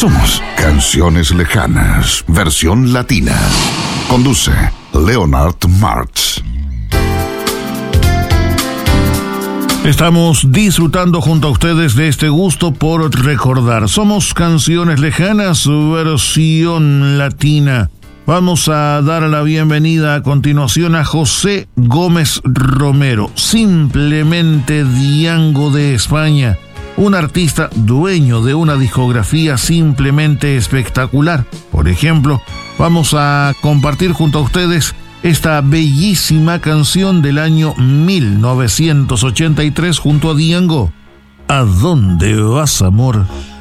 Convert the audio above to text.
Somos Canciones Lejanas, versión latina. Conduce Leonard Martz. Estamos disfrutando junto a ustedes de este gusto por recordar. Somos Canciones Lejanas, versión latina. Vamos a dar la bienvenida a continuación a José Gómez Romero, simplemente Diango de España, un artista dueño de una discografía simplemente espectacular. Por ejemplo, vamos a compartir junto a ustedes esta bellísima canción del año 1983 junto a Diango. ¿A dónde vas, amor?